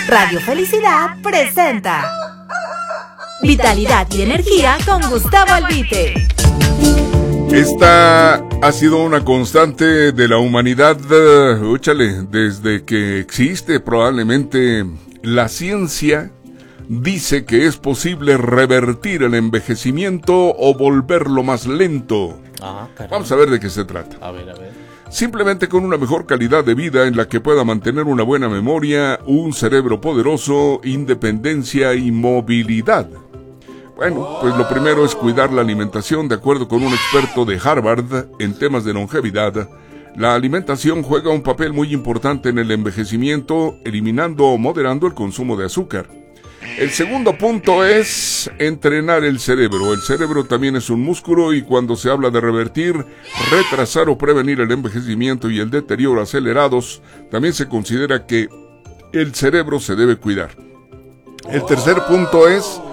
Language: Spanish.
Radio Felicidad presenta Vitalidad y Energía con Gustavo Albite. Esta ha sido una constante de la humanidad, desde que existe probablemente la ciencia. Dice que es posible revertir el envejecimiento o volverlo más lento. Vamos a ver de qué se trata. A ver. Simplemente con una mejor calidad de vida en la que pueda mantener una buena memoria, un cerebro poderoso, independencia y movilidad. Bueno, pues lo primero es cuidar la alimentación. De acuerdo con un experto de Harvard en temas de longevidad, la alimentación juega un papel muy importante en el envejecimiento, eliminando o moderando el consumo de azúcar. El segundo punto es entrenar el cerebro. El cerebro también es un músculo y cuando se habla de revertir, retrasar o prevenir el envejecimiento y el deterioro acelerados, también se considera que el cerebro se debe cuidar. El tercer punto es